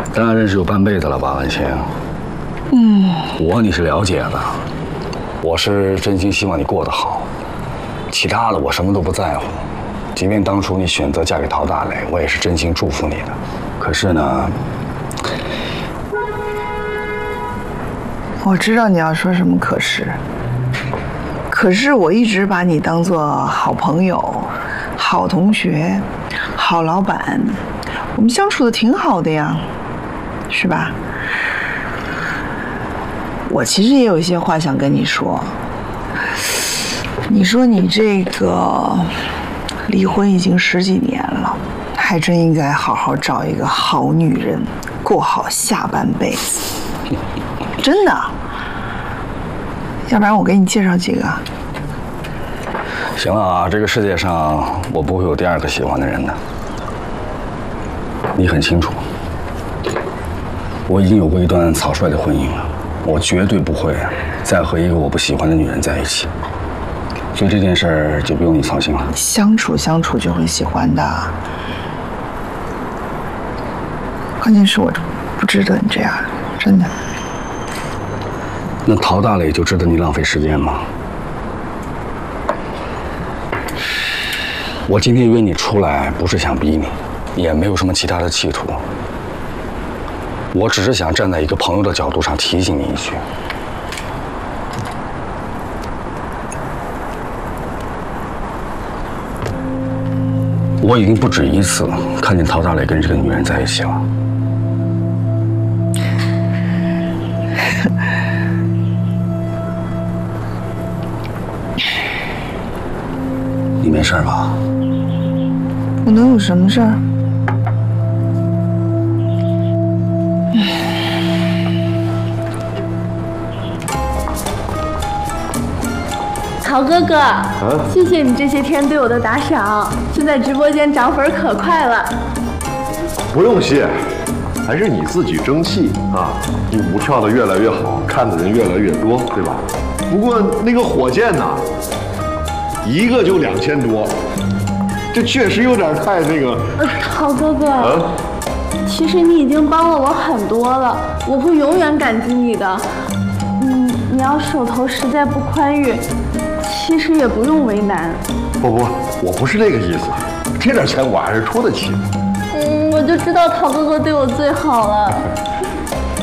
咱俩认识有半辈子了吧，文清？我你是了解的，我是真心希望你过得好，其他的我什么都不在乎。即便当初你选择嫁给陶大磊，我也是真心祝福你的。可是呢， 我知道你要说什么，可是我一直把你当作好朋友、好同学、好老板，我们相处的挺好的呀，是吧？我其实也有一些话想跟你说。你说你这个离婚已经10几年了，还真应该好好找一个好女人，过好下半辈子。真的，要不然我给你介绍几个。 行了啊，这个世界上我不会有第二个喜欢的人的，你很清楚。我已经有过一段草率的婚姻了，我绝对不会再和一个我不喜欢的女人在一起，所以这件事儿就不用你操心了。 相处就会喜欢的，关键是我不值得你这样，真的。 那陶大磊就值得你浪费时间吗？我今天约你出来，不是想逼你，也没有什么其他的企图。我只是想站在一个朋友的角度上提醒你一句：我已经不止一次看见陶大磊跟这个女人在一起了。你没事吧？ 我能有什么事儿？ 陶哥哥，谢谢你这些天对我的打赏，现在直播间涨粉可快了。 不用谢，还是你自己争气啊！你舞跳得越来越好，看的人越来越多，对吧？不过那个火箭呢，一个就2000多，这确实有点太那个。 陶哥哥，其实你已经帮了我很多了，我会永远感激你的。你要手头实在不宽裕，其实也不用为难。 不，我不是那个意思，这点钱我还是出得起。 我就知道陶哥哥对我最好了。